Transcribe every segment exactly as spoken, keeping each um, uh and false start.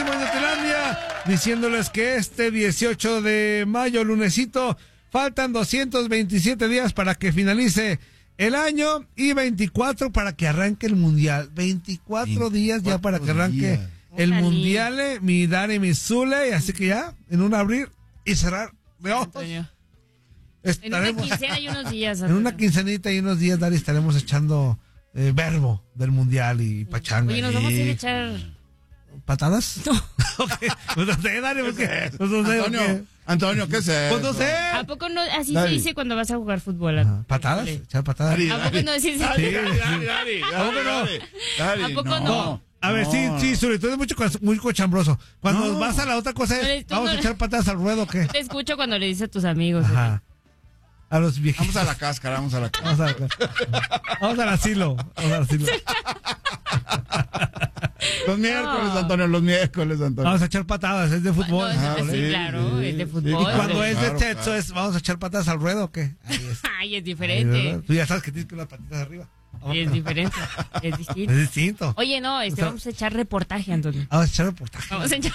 muchísimo en Nutilandia, diciéndoles que este dieciocho de mayo, lunesito, faltan doscientos veintisiete días para que finalice el año y veinticuatro para que arranque el mundial. veinticuatro días ya para que arranque días. el Órale. mundial, eh, mi Dani, mi Zule, así que ya, en un abrir y cerrar de ojos. Antonio. Estaremos, en una quincena y unos días. en una quincenita y unos días, Dani, estaremos echando eh, verbo del mundial y pachanga. Oye, nos vamos a ir a echar... ¿Patadas? No. Okay. Pues no sé, Dani, porque... ¿Qué es Pues no sé, Antonio, ¿qué? Antonio, ¿qué es eso? Pues no sé. ¿A poco no? Así Dale. se dice cuando vas a jugar fútbol. Ajá. ¿Patadas? Dale. ¿Echar patadas? Dale, ¿A poco no decís eso? Dale, dale, dale, dale, ¿A poco no? dale, dale, ¿A poco no? no? A ver, No. sí, sí, sobre todo es mucho, muy cochambroso. Cuando No. vas a la otra cosa No, es, tú vamos no- a echar patadas al ruedo, ¿o qué? Te escucho cuando le dices a tus amigos. Ajá. A los viejitos. Vamos a la cáscara, vamos a la cáscara. Vamos, a, vamos al asilo. Vamos al asilo. Los miércoles, No. Antonio, los miércoles, Antonio. Vamos a echar patadas, es de fútbol. No, Ah, sí, sí, claro, sí, es de sí. fútbol. Y cuando Claro, es de claro, sexo claro. es, vamos a echar patadas al ruedo, ¿o qué? Ahí es. Ay, es Ahí, diferente. ¿verdad? Tú ya sabes que tienes que las patitas arriba. Es diferente. Es distinto. Es distinto. Oye, no, este, O sea- vamos a echar reportaje, Antonio. Vamos a echar reportaje. Vamos a echar,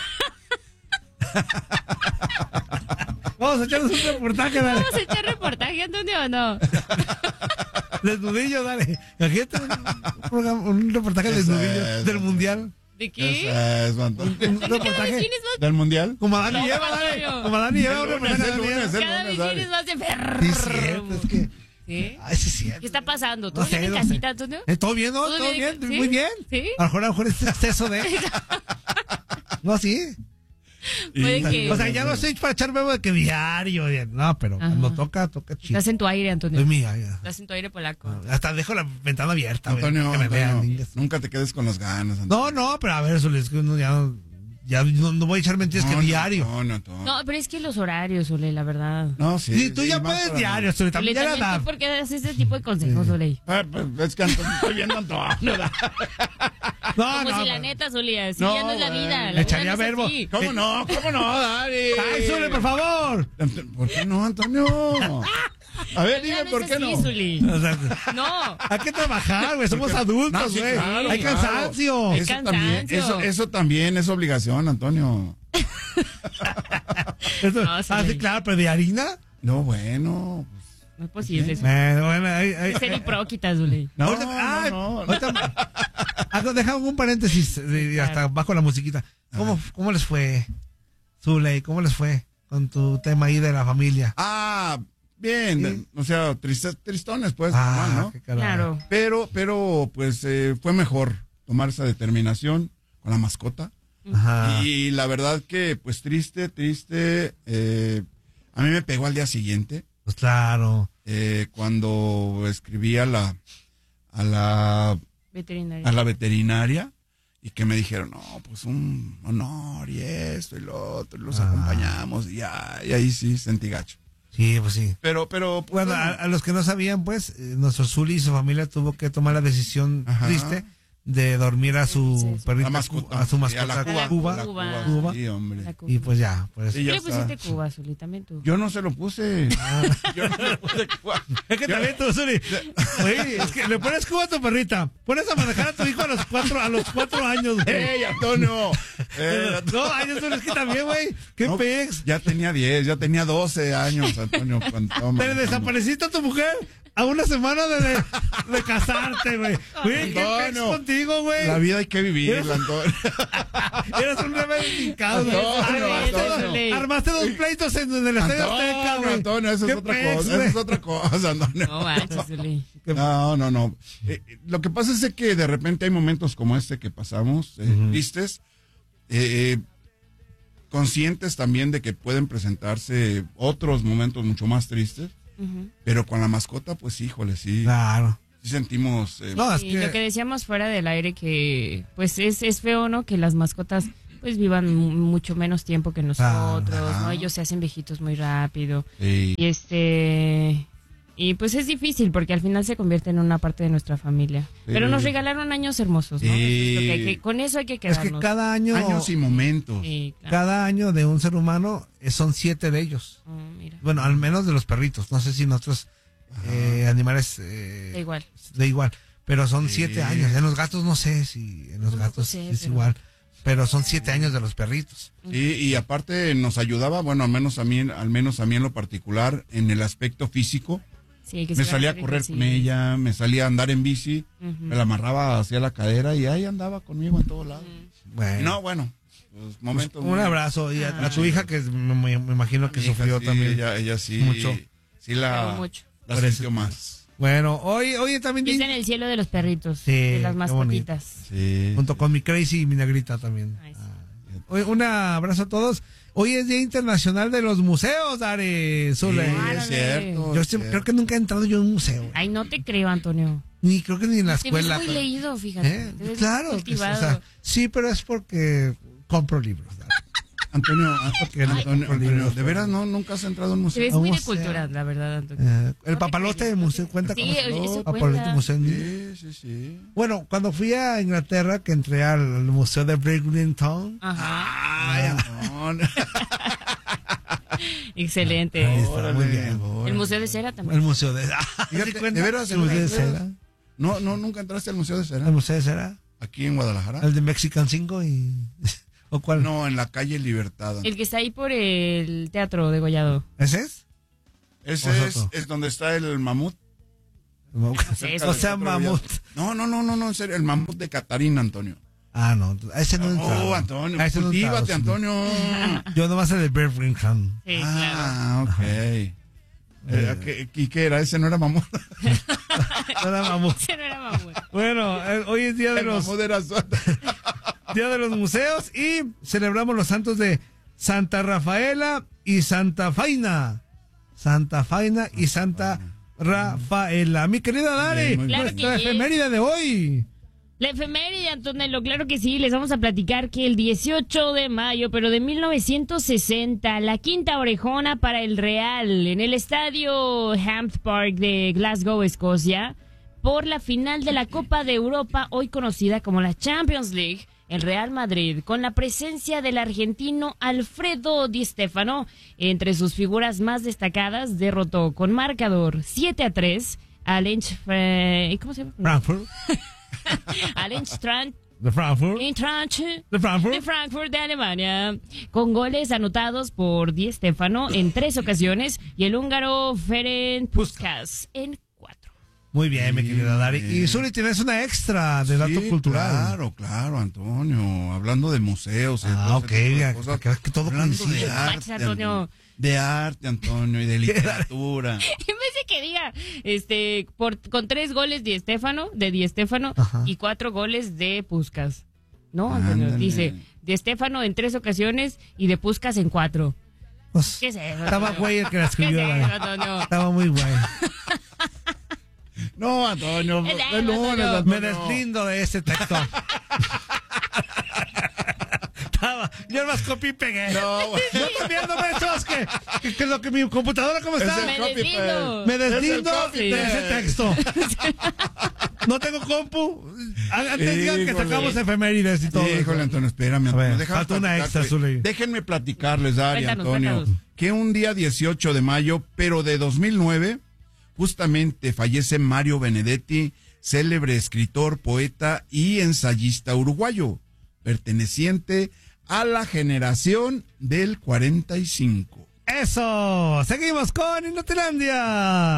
Vamos a echarnos un reportaje, dale. vamos a echar reportaje, Antonio, ¿o no? Desnudillo, dale. Imagínate un, un programa- un reportaje ¿Qué desnudillo es eso? del mundial. ¿De ¿Qué qué? es eso, Antonio? Un reportaje. vecino es más- ¿Del mundial? Como Adán y No, Eva, dale. Antonio. Como Adán y Eva, un El lunes, reportaje el de Adán y lunes, Eva. el Cada lunes, vecino dale. es más enfermo. Sí, es cierto, es que. ¿Sí? Ay, sí, es cierto. ¿Qué está pasando? ¿Todo No sé, bien en no sé. casita, Antonio? Eh, ¿Todo bien, no? ¿Todo ¿Todo bien? bien? ¿Sí? Muy bien. ¿Sí? A lo mejor, a lo mejor es exceso de. No, sí. Puede que... O sea, ya no estoy para echar bebo de que diario. bien. No, pero Ajá. cuando toca, toca chido. Estás en tu aire, Antonio. Es mía, ya. Estás en tu aire polaco. Hasta dejo la ventana abierta, güey, Antonio, que me vean. Antonio, niñas. nunca te quedes con las ganas, Antonio. No, no, pero a ver, eso es que uno ya no, ya no, no voy a echar mentiras que No, diario. No, no, no. No, pero es que los horarios, Ole, la verdad. No, sí. Sí, tú sí, ya más puedes para- diario, sobre Ole, también ya la también edad. tú, ¿por qué das ese tipo de consejos, Ole? Ah, pues, es que Antonio, estoy viendo a Antonio. ¿verdad? No, Como no. si la neta, Zulia, así No, ya no es la güey. vida. La Echaría vida no es verbo. así. ¿Cómo no? ¿Cómo no, Dani? ¡Ay, Zule, por favor! ¿Por qué no, Antonio? A ver, La vida dime no por es qué así, no. Zuli. O sea, No. hay que trabajar, güey, somos adultos, No, sí, güey. claro, Hay claro. cansancio. Hay Eso cansancio. también, eso, eso también es obligación, Antonio. Eso- No, sí, ah, sí, güey. claro, pero de harina. No, bueno. Pues, No es posible eso. Bueno, bueno, ahí, ahí, Ser hipróquita, Zuli. no, ahorita- no, ah, no, no. ahorita- ah, no, deja un paréntesis eh, y hasta bajo la musiquita. ¿Cómo, ¿Cómo les fue, Zule? ¿Cómo les fue con tu tema ahí de la familia? Ah, bien. Sí. O sea, tristes, tristones, pues, Ah, normal, ¿no? qué carajo. Claro. Pero, pero, pues, eh, fue mejor tomar esa determinación con la mascota. Ajá. Y la verdad que, pues, triste, triste. eh, a mí me pegó al día siguiente. Pues claro. eh, cuando escribí a la, a la, Veterinaria. a la veterinaria y que me dijeron, no, pues un honor y esto y lo otro, y los Ah. acompañamos y ya, y ahí sí sentí gacho. Sí, pues sí. Pero, pero, pues, Bueno, a, a los que no sabían, pues, eh, nuestro Zuli y su familia tuvo que tomar la decisión Ajá. triste de dormir a su Sí, sí. perrita, la mascota, a su sí, mascota a la Cuba. Cuba, la Cuba. Cuba. Sí, hombre. La Cuba. Y pues ya, pues. Sí, ¿Qué ya le está. pusiste Cuba, Zuli? También tú. Yo no se lo puse. Yo no le puse Cuba. Es que también tú, Zuli. Oye, es que le pones Cuba a tu perrita. Pones a manejar a tu hijo a los cuatro, a los cuatro años, güey. ¡Ey, Antonio! Eh, No, años Zuli, es que también, güey. ¿Qué no, pex? ya tenía diez, ya tenía doce años, Antonio, cuando estaba Te manejando. desapareciste a tu mujer a una semana de, de, de casarte, güey. Güey, ¿qué pex Antonio, contigo, güey? La vida hay que vivirla, Antonio. Eres un rebelde hincado, güey. Antonio, Armaste, Antonio. dos, armaste dos pleitos en, en el Estadio Azteca, Antonio, güey. Antonio, eso ¿Qué es otra pex, cosa. güey? Eso es otra cosa, Antonio. No manches, Zuli. No, no, no. Eh, eh, lo que pasa es de que de repente hay momentos como este que pasamos, eh, Ujú. tristes, eh, conscientes también de que pueden presentarse otros momentos mucho más tristes, Ujú. pero con la mascota, pues híjole, sí, Claro. sí sentimos... eh, No, es Y que... lo que decíamos fuera del aire que pues es, es feo, ¿no? Que las mascotas pues vivan mu- mucho menos tiempo que nosotros, Ah, ¿no? ajá. Ellos se hacen viejitos muy rápido. sí. Y este y pues es difícil porque al final se convierte en una parte de nuestra familia. Sí. Pero nos regalaron años hermosos, ¿no? Sí. Eso es lo que hay que- con eso hay que Es quedarnos. que cada año... Años y momentos. Sí, claro. Cada año de un ser humano eh, son siete de ellos. Oh, mira. Bueno, al menos de los perritos. No sé si en otros eh, animales eh, Da igual. da igual. Pero son Sí. siete años. En los gatos no sé si en los No, gatos no sé, es pero- igual. pero son siete años de los perritos. Sí, y aparte nos ayudaba, bueno, al menos a mí, al menos a mí en lo particular, en el aspecto físico. Sí, que me se salía a hacer correr con ejercicio. ella, me salía a andar en bici, Ujú. me la amarraba hacia la cadera y ahí andaba conmigo en todos lados. Bueno, Y no, bueno, pues, momentos. un muy- abrazo y a, Ah. a tu hija que me, me- me imagino que Mi hija, sufrió sí, también. Ella, ella sí, Mucho. sí la, Pero mucho. la Por eso. sintió más. Bueno, hoy, hoy también Y di- está en el cielo de los perritos, Sí, de las qué mascotitas. Sí. junto con mi Crazy y mi negrita también. Ay, sí. Hoy, un abrazo a todos. Hoy es Día Internacional de los Museos, Dari Zule. Sí, Órale. es cierto. Yo es siempre- cierto. creo que nunca he entrado yo a un museo. Ay, no te creo, Antonio. Ni creo que ni en la Te ves escuela. muy pero- leído, fíjate. ¿Eh? Te ves Claro, cultivado. o sea, sí, pero es porque compro libros. Dari. Antonio, Porque no Antonio, compro Antonio, libros. ¿de veras no nunca has entrado a un Te museo? ves muy de museo. cultura, la verdad, Antonio. Eh, el No te papalote creo. del museo cuenta Sí, como eso papalote cuenta. museo. Sí, sí, sí. Bueno, cuando fui a Inglaterra, que entré al, al museo de Bridlington, Ajá. Ay, Antonio. Excelente. Ahí está, muy bien. El Museo de Cera también. el museo de... Fíjate, ¿Sí cuenta? ¿de veras, el museo de de veras? cera. No, no, nunca entraste al Museo de El Cera. museo de cera. Aquí en Guadalajara. El de Mexican cinco y... ¿O cuál? No, en la calle Libertad. El que está ahí por el Teatro de Gollado. ¿Ese es? Ese ¿O es es, otro? es donde está el mamut. sé, o sea, Cerca del mamut. Teatro No, no, no, no, no, en serio, el mamut de Catarina, Antonio. Ah, no, a ese no he entrado. Oh, Antonio, A ese no he entrado, cultívate, sí. Antonio. Yo nomás el de Birmingham. Sí, claro. Ah, ok. Eh, ¿qué- ¿Y qué era? ¿Ese no era mamut? Nada, mamut. Ese no era mamut. Bueno, eh, hoy es día de El los mamut era su- día de los museos y celebramos los santos de Santa Rafaela y Santa Faina. Santa Faina y Santa Rafaela. Mi querida Dari, Bien, muy bien. nuestra Claro que sí. efeméride de hoy. La efeméride, Antonello, claro que sí, les vamos a platicar que el dieciocho de mayo, pero de mil novecientos sesenta, la quinta orejona para el Real en el estadio Hampden Park de Glasgow, Escocia, por la final de la Copa de Europa, hoy conocida como la Champions League, el Real Madrid, con la presencia del argentino Alfredo Di Stéfano, entre sus figuras más destacadas, derrotó con marcador siete a tres al Eintracht- ¿cómo se llama? Frankfurt. al Eintracht De Frankfurt. Eintracht De Frankfurt. de Frankfurt de Alemania, con goles anotados por Di Stéfano en tres ocasiones y el húngaro Ferenc Puskás en cuatro. Muy bien, mi Sí, querida Dari. bien. Y Zuli, tienes una extra de dato Sí, cultural. Claro, claro, Antonio. Hablando de museos. y de Ah, todo ok, ese tipo de ya, cosas. que- que todo Hablando coincide. de arte, Antonio. De arte, Antonio, y de literatura. En vez de que diga, este, por, con tres goles Di Stéfano, de Di Stéfano Ajá. y cuatro goles de Puskás. No, Antonio, Ándale. dice Di Stéfano en tres ocasiones y de Puskás en cuatro. Pues, ¿Qué es eso? estaba güey el que la ¿Qué es escribió. eso, Dari. Antonio? Estaba muy güey. No, Antonio, Es el lunes, Antonio. Antonio. Me deslindo de ese texto. Estaba, yo más copié y pegué. No, güey. Yo cambiando metros que, que, que lo que mi computadora, ¿cómo está? Es el Me copy deslindo. Me Es el deslindo copy de ese paste. texto. No tengo compu. Antes digan que Híjole. sacamos efemérides y todo. Híjole, eso. Antonio, espérame, A Antonio. ver, déjame falta una platicarte. extra, Zuli. Déjenme platicarles, Dari, Cuéntanos, Antonio, cuéntanos. que un día dieciocho de mayo, pero de dos mil nueve, justamente fallece Mario Benedetti, célebre escritor, poeta y ensayista uruguayo, perteneciente a la generación del cuarenta y cinco. Eso. Seguimos con Inutilandia.